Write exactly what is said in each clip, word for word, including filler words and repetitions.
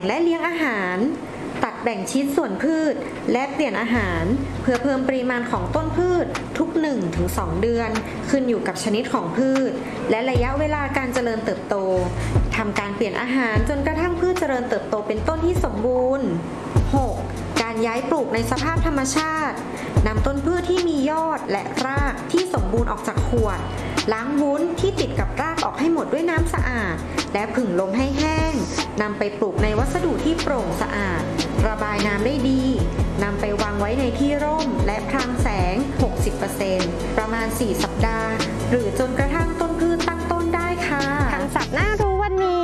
และเลี้ยงอาหารตัดแบ่งชิ้นส่วนพืชและเปลี่ยนอาหารเพื่อเพิ่มปริมาณของต้นพืชทุก หนึ่งถึงสอง เดือนขึ้นอยู่กับชนิดของพืชและระยะเวลาการเจริญเติบโตทำการเปลี่ยนอาหารจนกระทั่งพืชเจริญเติบโตเป็นต้นที่สมบูรณ์ หก. การย้ายปลูกในสภาพธรรมชาตินำต้นพืชที่มียอดและรากที่สมบูรณ์ออกจากขวดล้างวุ้นที่ติดกับรากออกให้หมดด้วยน้ำสะอาดและผึ่งลมให้แห้งนำไปปลูกในวัสดุที่โปร่งสะอาดระบายน้ำได้ดีนำไปวางไว้ในที่ร่มและพรางแสง หกสิบเปอร์เซ็นต์ ประมาณ สี่ สัปดาห์หรือจนกระทั่งต้นพืชตั้งต้นได้ค่ะคำศัพท์น่ารู้วันนี้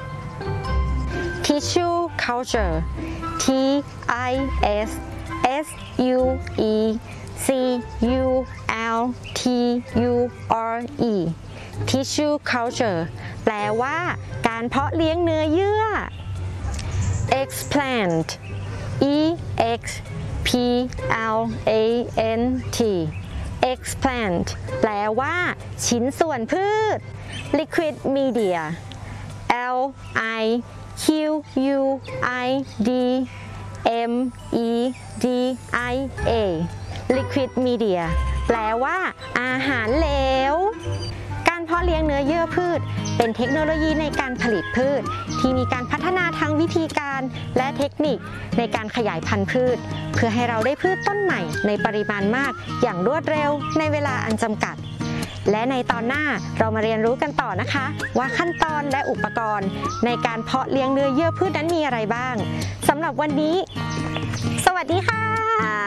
tissue culture T I S S U E C U L T U R E tissue culture แปลว่าการเพาะเลี้ยงเนื้อเยื่อ explant E X P L A N T explant แปลว่าชิ้นส่วนพืช liquid media L I Q U I D M E D I A liquid media แปลว่าอาหารเหลวการเพาะเลี้ยงเนื้อเยื่อพืชเป็นเทคโนโลยีในการผลิตพืชที่มีการพัฒนาทั้งวิธีการและเทคนิคในการขยายพันธุ์พืชเพื่อให้เราได้พืชต้นใหม่ในปริมาณมากอย่างรวดเร็วในเวลาอันจำกัดและในตอนหน้าเรามาเรียนรู้กันต่อนะคะว่าขั้นตอนและอุปกรณ์ในการเพาะเลี้ยงเนื้อเยื่อพืชนั้นมีอะไรบ้างสำหรับวันนี้สวัสดีค่ะ